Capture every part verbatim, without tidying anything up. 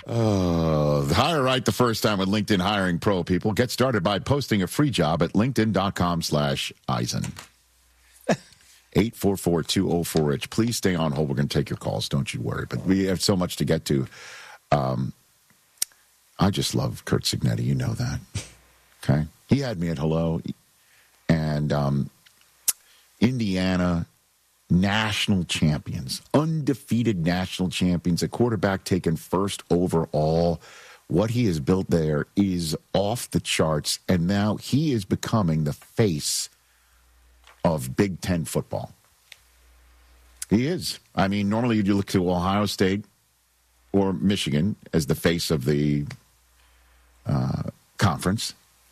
Uh, hire right the first time with LinkedIn Hiring Pro, people. Get started by posting a free job at linkedin.com slash Eisen. eight four four, two oh four, Rich. Please stay on hold. We're going to take your calls. Don't you worry. But we have so much to get to. Um, I just love Curt Cignetti. You know that. Okay? He had me at hello. And um, Indiana national champions, undefeated national champions, a quarterback taken first overall. What he has built there is off the charts, and now he is becoming the face of Big Ten football. He is. I mean, normally you look to Ohio State or Michigan as the face of the uh, conference.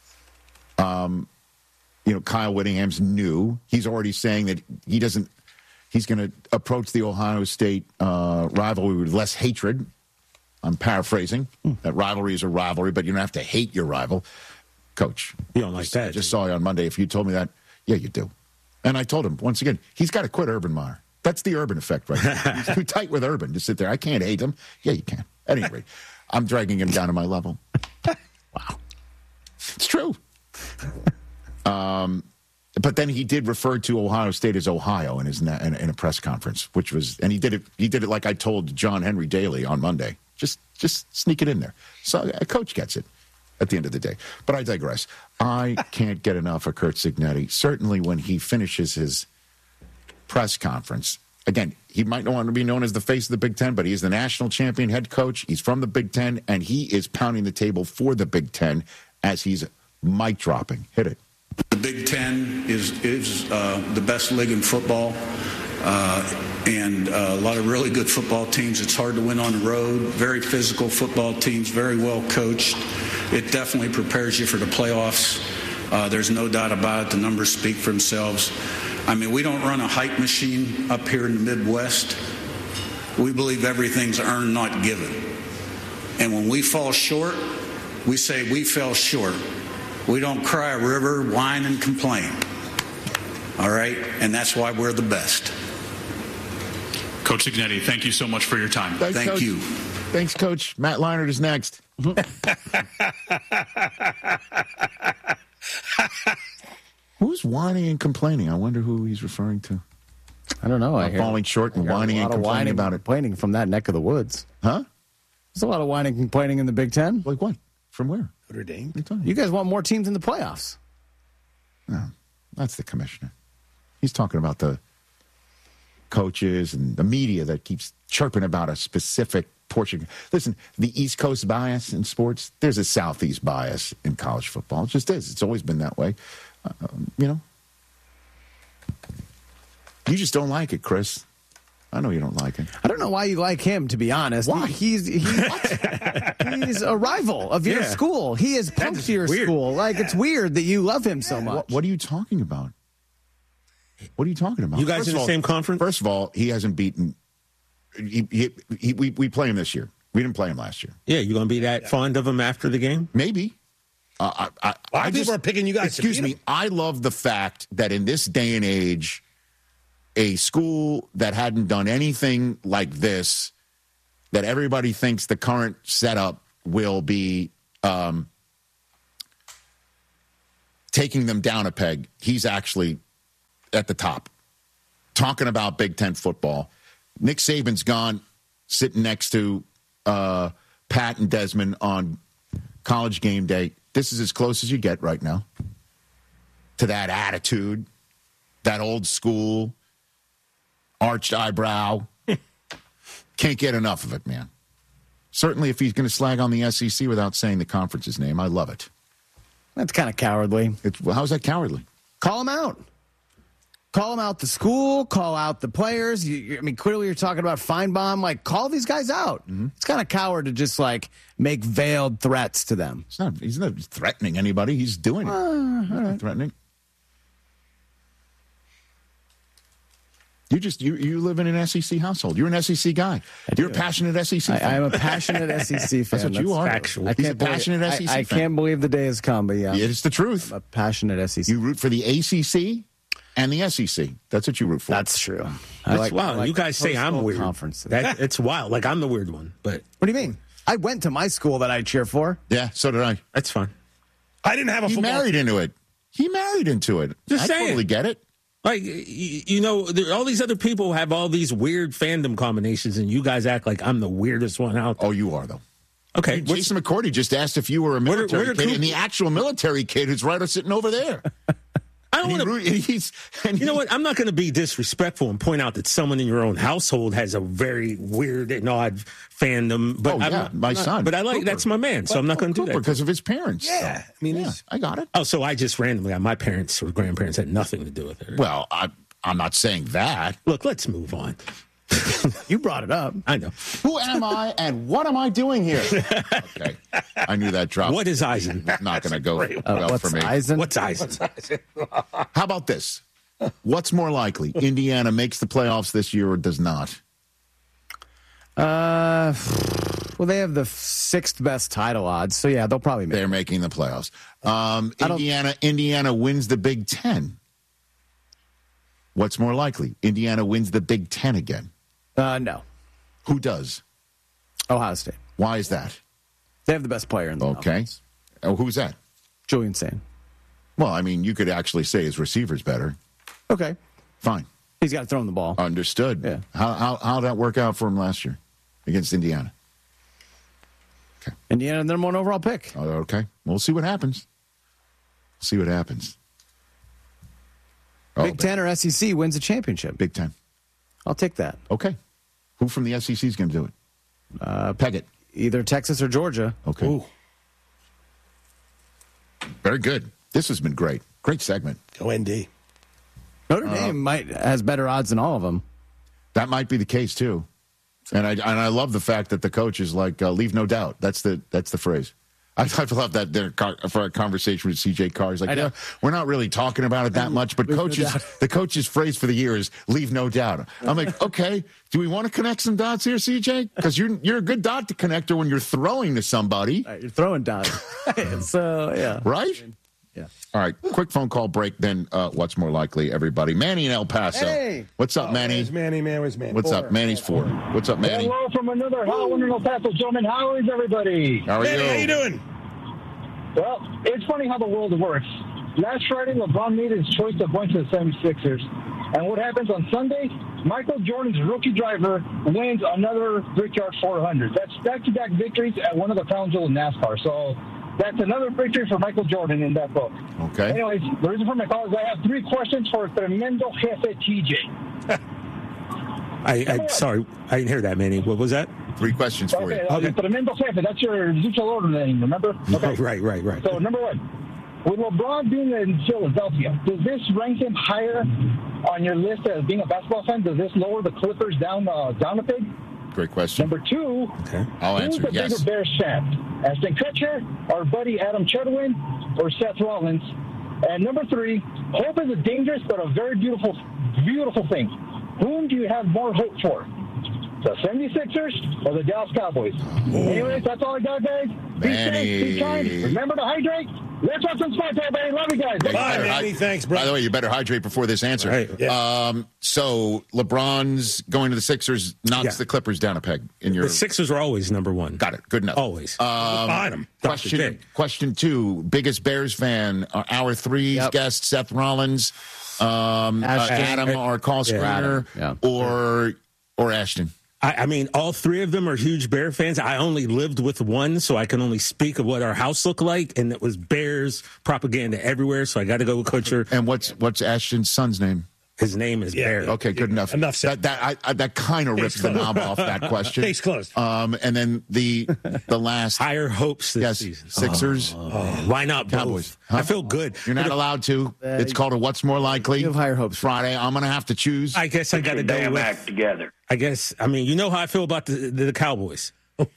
Um, you know, Kyle Whittingham's new. He's already saying that he doesn't. He's going to approach the Ohio State uh, rivalry with less hatred. I'm paraphrasing. Hmm. That rivalry is a rivalry, but you don't have to hate your rival. Coach. You don't like just, that. I just saw you on Monday. If you told me that, yeah, you do. And I told him, once again, he's got to quit Urban Meyer. That's the Urban effect right now. He's too tight with Urban to sit there. I can't hate him. Yeah, you can. At any rate, I'm dragging him down to my level. Wow. It's true. Um... But then he did refer to Ohio State as Ohio in his in, in a press conference, which was, and he did it. He did it like I told John Henry Daly on Monday. Just, just sneak it in there. So a coach gets it at the end of the day. But I digress. I can't get enough of Curt Cignetti. Certainly, when he finishes his press conference, again, he might not want to be known as the face of the Big Ten, but he is the national champion head coach. He's from the Big Ten, and he is pounding the table for the Big Ten as he's mic dropping. Hit it. The Big Ten is is uh, the best league in football, uh, and uh, a lot of really good football teams. It's hard to win on the road. Very physical football teams, very well coached. It definitely prepares you for the playoffs. Uh, there's no doubt about it. The numbers speak for themselves. I mean, we don't run a hype machine up here in the Midwest. We believe everything's earned, not given. And when we fall short, we say we fell short. We don't cry a river, whine, and complain. All right? And that's why we're the best. Coach Cignetti, thank you so much for your time. Thanks, Thank Coach. you. Thanks, Coach. Matt Leinart is next. Who's whining and complaining? I wonder who he's referring to. I don't know. I hear, falling short and I hear whining and complaining whining about it. Complaining from that neck of the woods. Huh? There's a lot of whining and complaining in the Big Ten. Like what? From where? Notre Dame. You guys want more teams in the playoffs. No, that's the commissioner. He's talking about the coaches and the media that keeps chirping about a specific portion. Listen, the East Coast bias in sports, there's a Southeast bias in college football. It just is. It's always been that way. Uh, you know? You just don't like it, Chris. I know you don't like it. I don't know why you like him, to be honest. Why? He's he's, he's a rival of your Yeah. school. He is punked to your weird. school. Like, it's weird that you love him so much. What, what are you talking about? What are you talking about? You guys First in of the all- same conference? First of all, he hasn't beaten. He, he, he, we, we play him this year. We didn't play him last year. Yeah, you going to be that fond of him after the game? Maybe. Uh, I, I, A lot I of people just, are picking you guys to Excuse beat me. him. I love the fact that in this day and age, a school that hadn't done anything like this, that everybody thinks the current setup will be um, taking them down a peg. He's actually at the top. Talking about Big Ten football. Nick Saban's gone, sitting next to uh, Pat and Desmond on College Game Day. This is as close as you get right now to that attitude, that old school, arched eyebrow. Can't get enough of it, man. Certainly if he's going to slag on the S E C without saying the conference's name, I love it. That's kind of cowardly. It's, well, how's that cowardly? Call him out. Call him out the school. Call out the players. You, you, I mean, clearly you're talking about Feinbaum. Like, call these guys out. Mm-hmm. It's kind of coward to just, like, make veiled threats to them. It's not, he's not threatening anybody. He's doing it. Uh, he's not right. threatening. You just you you live in an S E C household. You're an S E C guy. You're a passionate S E C fan. I, I'm a passionate S E C fan. That's what you That's are. Factual. I He's a can't believe- passionate S E C I, I fan. can't believe the day has come, but yeah. Yeah, it's the truth. I'm a passionate S E C. You root for the A C C and the S E C. That's what you root for. That's true. I That's like, wild. I like you guys say I'm coastal weird. Conferences. That, it's wild. Like, I'm the weird one. But What do you mean? I went to my school that I cheer for. Yeah, so did I. That's fine. I didn't have a He football married into it. He married into it. Just I saying. totally get it. Like, you, you know, there, all these other people have all these weird fandom combinations, and you guys act like I'm the weirdest one out there. Oh, you are, though. Okay. what's- Jason McCourty just asked if you were a What are- military what are kid, Coop- and the actual military kid who's right sitting over there. I don't And he want ru- to. and he's, and You know he- what? I'm not going to be disrespectful and point out that someone in your own household has a very weird and odd fandom. But Oh, I'm yeah, not- my I'm not- son, But I like Cooper. that's my man, so I'm not going to do Cooper that. because of his parents. Yeah, So, I mean, yeah, it's- I got it. Oh, so I just randomly got my parents or grandparents had nothing to do with it. Well, I, I'm not saying that. Look, let's move on. You brought it up. I know. Who am I and what am I doing here? Okay. I knew that drop. What is Eisen? was not going to go Uh, well what's for me. Eisen? What's Eisen? How about this? What's more likely? Indiana makes the playoffs this year or does not? Uh, well, they have the sixth best title odds, so yeah, they'll probably make. They're making the playoffs. Um, I don't- Indiana, Indiana wins the Big Ten. What's more likely? Indiana wins the Big Ten again. Uh, no, Who does? Ohio State. Why is that? They have the best player in the Okay. offense. Oh, who's that? Julian Sane. Well, I mean, you could actually say his receiver's better. Okay, Fine. he's got to throw him the ball. Understood. Yeah. How how how'd that work out for him last year against Indiana? Indiana, number one overall pick. Oh, okay. We'll see what happens. See what happens. Oh, Big Ten or S E C wins a championship. Big Ten. I'll take that. Okay. Who from the S E C is going to do it? Uh, Peggett. Either Texas or Georgia. Okay. Ooh, Very good. This has been great. Great segment. go N D. Notre Dame might has better odds than all of them. That might be the case too. And I and I love the fact that the coach is like, uh, leave no doubt. That's the that's the phrase. I, I love that there for a conversation with C J Carr. He's like, I know. yeah, we're not really talking about it that much, but Leave no coaches, doubt. the coach's phrase for the year is leave no doubt. I'm like, okay, do we want to connect some dots here, C J? Because you're you're a good dot connector when you're throwing to somebody, All right, you're throwing down. so yeah, right? yeah. All right, quick phone call break. Then uh, what's more likely, everybody? Manny in El Paso. Hey. What's up, Manny? Where's Manny, man? Where's Manny? What's up? Manny's four. What's up, Manny? Hello from another Holland and El Paso, gentlemen. How is everybody? How are Manny, you? how you doing? Well, it's funny how the world works. Last Friday, LeBron made his choice of going to the seventy-sixers. And what happens on Sunday? Michael Jordan's rookie driver wins another Brickyard four hundred. That's back-to-back victories at one of the crown jewels of NASCAR. So that's another victory for Michael Jordan in that book. Okay. Anyways, the reason for my call is I have three questions for Tremendo Jefe T J. I, I sorry, I didn't hear that, Manny. What was that? Three questions for Okay, you. uh, Okay. Tremendo Jefe, that's your luchador name, remember? Okay. Oh, right, right, right. So, number one, with LeBron being in Philadelphia, does this rank him higher on your list as being a basketball fan? Does this lower the Clippers down uh, down a pig? Great question. Number two, Okay. I'll who's answer. the Yes. bigger Bears champ? Ashton Kutcher, our buddy Adam Chetwin, or Seth Rollins? And number three, hope is a dangerous but a very beautiful, beautiful thing. Whom do you have more hope for? The seventy-sixers or the Dallas Cowboys? Anyways, that's all I got, guys. Be Manny. safe, be kind. Remember to hydrate. Let's have some sports, everybody. Love you guys. Yeah, you Bye, better Manny. hy- Thanks, bro. By the way, you better hydrate before this answer. Right. Yeah. Um, so LeBron's going to the Sixers knocks Yeah. the Clippers down a peg in your. The Sixers are always number one. Got it. Good enough. Always. Um, Behind him. question Doctor J. question two. Biggest Bears fan. Uh, Hour three's Yep. guest Seth Rollins, um, uh, Ashton. Adam, our call Yeah. screener, Yeah. or or Ashton. I, I mean, all three of them are huge Bear fans. I only lived with one, so I can only speak of what our house looked like, and it was Bears propaganda everywhere. So I got to go with Kutcher. And what's what's Ashton's son's name? His name is Yeah. Bear. Okay, good enough. Enough said. That that I, I, that kind of rips the knob off that question. Case closed. Um, and then the the last Higher hopes this yes, season. Sixers. Oh, why not both? Cowboys. Huh? I feel good. You're not allowed to. It's called a What's More Likely. you have higher hopes. Friday. I'm going to have to choose. I guess I got to go with. act together. I guess. I mean, you know how I feel about the the, the Cowboys.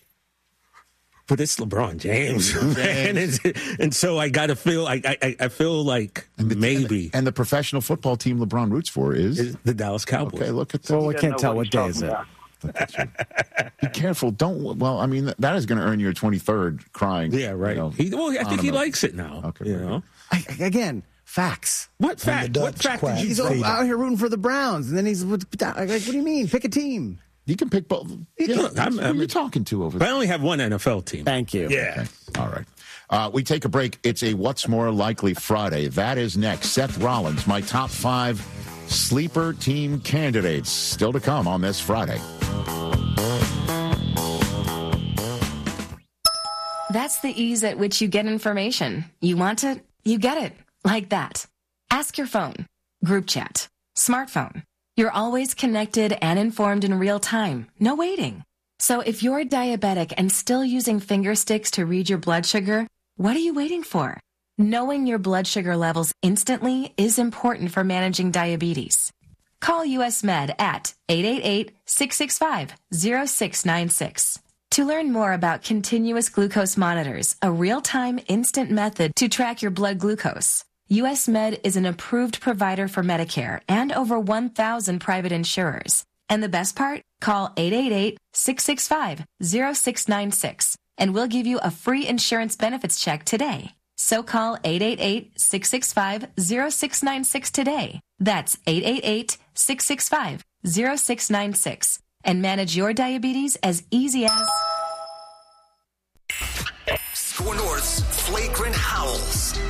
But it's LeBron James, man. and, and so I got to feel. I, I I feel like And the- maybe And the professional football team LeBron roots for is. is the Dallas Cowboys. Okay, look at that. Well, we You can't know tell what what he's day talking is it. about. Be careful. Don't. Well, I mean, that is going to earn you a twenty-third crying. Yeah, right. you know, he, well, I think he ornament. likes it now. Okay, you very know I, again, facts. what fact? the What Dutch fact quack. did you He's say? out here rooting for the Browns, and then he's what, like, what do you mean? Pick a team. You can pick both. Yeah, Look, I'm- who are I'm- you talking to over But there? I only have one N F L team. Thank you. Yeah. Okay. All right. Uh, we take a break. It's a What's More Likely Friday. That is next. Seth Rollins, my top five sleeper team candidates, still to come on this Friday. That's the ease at which you get information. You want it, you get it. Like that. Ask your phone. Group chat. Smartphone. You're always connected and informed in real time. No waiting. So if you're diabetic and still using finger sticks to read your blood sugar, what are you waiting for? Knowing your blood sugar levels instantly is important for managing diabetes. Call U S Med at eight eight eight, six six five, zero six nine six. To learn more about continuous glucose monitors, a real-time instant method to track your blood glucose, U S Med is an approved provider for Medicare and over one thousand private insurers. And the best part? Call eight eight eight, six six five, zero six nine six and we'll give you a free insurance benefits check today. So call eight eight eight, six six five, zero six nine six today. That's eight eight eight, six six five, zero six nine six and manage your diabetes as easy as... Score North's Flagrant Howls.